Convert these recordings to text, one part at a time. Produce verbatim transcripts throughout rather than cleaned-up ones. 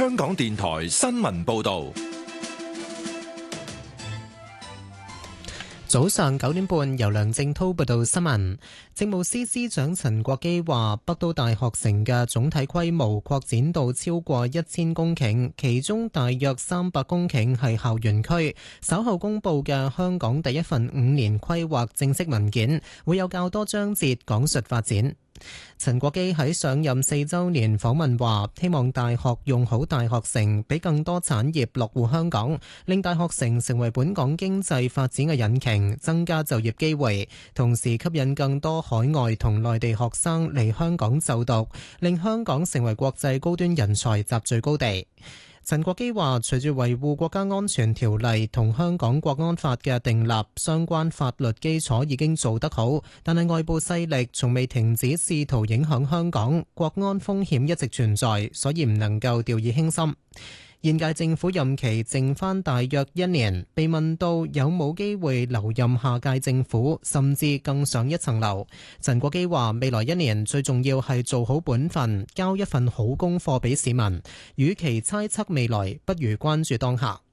香港電台新聞報道。 早上九點半，由梁正滔報道新聞。政務司司長陳國基話，北都大學城嘅總體規模擴展到超過一千公頃，其中大約三百公頃係校園區。稍後公布嘅香港第一份五年規劃正式文件，會有較多章節講述發展。陳國基喺上任四週年訪問話，希望大學用好大學城，俾更多產業落戶香港，令大學城成為本港經濟發展嘅引擎，增加就業機會，同時吸引更多海外同內地學生嚟香港就讀，令香港成為國際高端人才集聚高地。陳國基話，隨住維護國家安全條例同香港國安法嘅訂立，相關法律基礎已經做得好，但係外部勢力從未停止試圖影響香港，國安風險一直存在，所以唔能夠掉以輕心。現屆政府任期剩返大約一年，被問到有冇機會留任下屆政府，甚至更上一層樓，陳國基話：未來一年最重要係做好本分，交一份好功課俾市民。與其猜測未來，不如關注當下。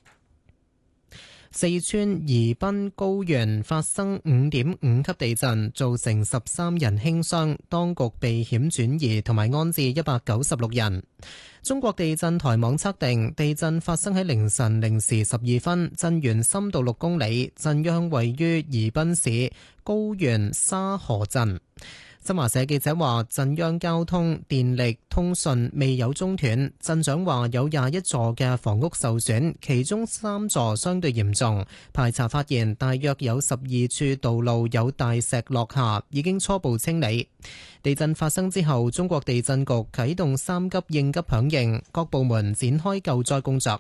四川宜賓高原發生五點五級地震，造成十三人輕傷，當局避險轉移同埋安置一百九十六人。中國地震台網測定，地震發生喺凌晨零時十二分，震源深度六公里，震央位於宜賓市高原沙河鎮。新華社記者話，震央交通、電力、通訊未有中斷。鎮長話有廿一座嘅房屋受損，其中三座相對嚴重。排查發現，大約有十二處道路有大石落下，已經初步清理。地震發生之後，中國地震局啟動三級應急響應，各部門展開救災工作。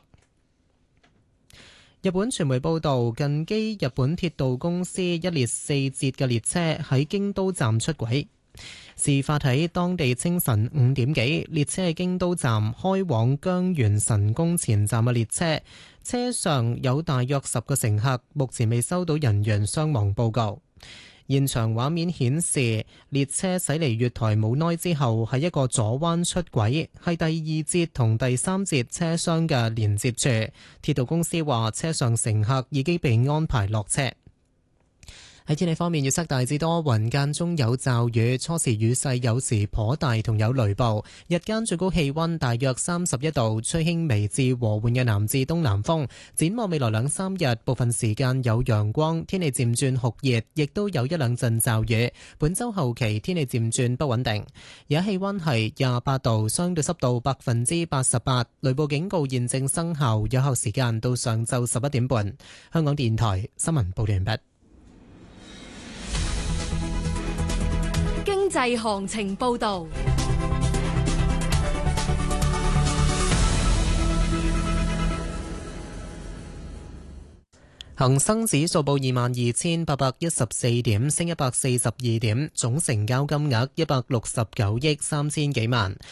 日本傳媒報道，近畿日本鐵道公司一列四節嘅列車喺京都站出軌。事發喺當地清晨五點幾，列車喺京都站開往姜原神宮前站嘅列車，車上有大約十個乘客，目前未收到人員傷亡報告。現場畫面顯示，列車駛離月台冇耐之後，喺一個左彎出軌，係第二節同第三節車廂嘅連接處。鐵道公司話，車上乘客已經被安排落車。喺天氣方面，預測大致多雲，間中有驟雨，初時雨勢有時頗大，同有雷暴。日間最高氣溫大約三十一度，吹輕微至和緩嘅南至東南風。展望未來兩三日，部分時間有陽光，天氣漸轉酷熱，亦都有一兩陣驟雨。本週後期天氣漸轉不穩定。而家氣溫係廿八度，相對濕度百分之八十八，雷暴警告現正生效，有效時間到上晝十一點半。香港電台新聞報道完畢。 經濟行情報道， 恒生指數報二萬二千八百一十四點，升一百四十二點，總成交金額一百六十九億三千幾萬。